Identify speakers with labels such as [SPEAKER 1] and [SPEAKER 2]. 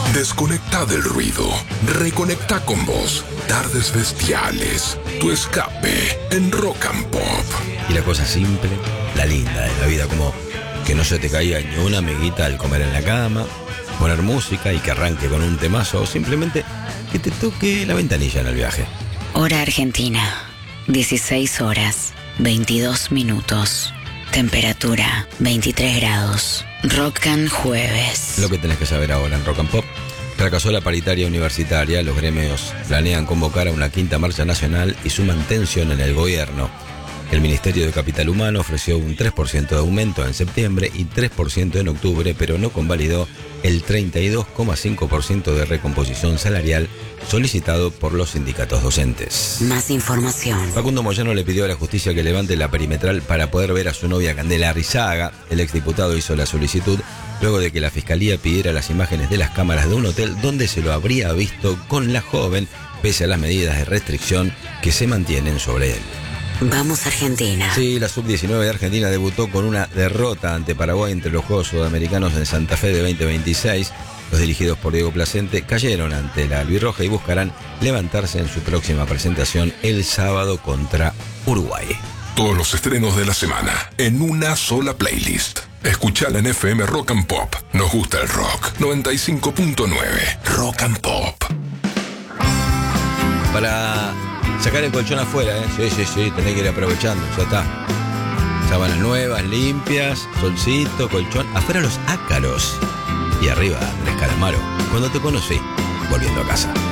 [SPEAKER 1] Desconecta del ruido. Reconecta con vos. Tardes bestiales. Tu escape en Rock and Pop.
[SPEAKER 2] Y la cosa simple, la linda de la vida, como que no se te caiga ni una amiguita al comer en la cama, poner música y que arranque con un temazo, o simplemente que te toque la ventanilla en el viaje.
[SPEAKER 3] Hora Argentina, 16 horas, 22 minutos. Temperatura, 23 grados. Rock and Jueves.
[SPEAKER 2] Lo que tenés que saber ahora en Rock and Pop. Fracasó la paritaria universitaria, los gremios planean convocar a una quinta marcha nacional y suman tensión en el gobierno. El Ministerio de Capital Humano ofreció un 3% de aumento en septiembre y 3% en octubre, pero no convalidó el 32,5% de recomposición salarial solicitado por los sindicatos docentes.
[SPEAKER 3] Más información.
[SPEAKER 2] Facundo Moyano le pidió a la justicia que levante la perimetral para poder ver a su novia Candela Arrizaga. El exdiputado hizo la solicitud luego de que la fiscalía pidiera las imágenes de las cámaras de un hotel donde se lo habría visto con la joven, pese a las medidas de restricción que se mantienen sobre él.
[SPEAKER 3] Vamos Argentina.
[SPEAKER 2] Sí, la sub-19 de Argentina debutó con una derrota ante Paraguay entre los Juegos Sudamericanos en Santa Fe de 2026. Los dirigidos por Diego Placente cayeron ante la albirroja y buscarán levantarse en su próxima presentación el sábado contra Uruguay.
[SPEAKER 1] Todos los estrenos de la semana en una sola playlist. Escuchala en FM Rock and Pop. Nos gusta el rock. 95.9 Rock and Pop.
[SPEAKER 2] Para sacar el colchón afuera, ¿eh? Sí, tenés que ir aprovechando, ya está. Sábanas nuevas, limpias, solcito, colchón. Afuera los ácaros. Y arriba, Andrés Calamaro. Cuando te conocí, volviendo a casa.